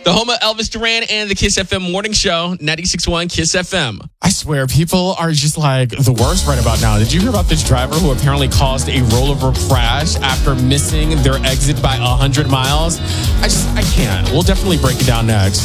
The home of Elvis Duran and the Kiss FM morning show, 96.1 Kiss FM. I swear, people are just like the worst right about now. Did you hear about this driver who apparently caused a rollover crash after missing their exit by 100 miles? I can't. We'll definitely break it down next.